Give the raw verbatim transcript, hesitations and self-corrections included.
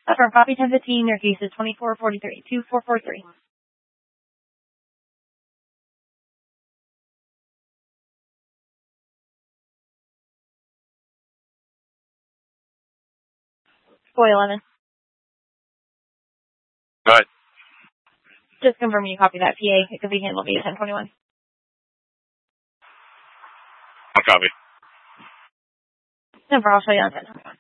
For copy ten fifteen, your case is twenty-four forty-three, two four four three. Boy eleven. Go ahead. Just confirming you copy that P A. It could be handled via ten twenty-one. I'll copy. No problem. I'll show you on ten twenty-one.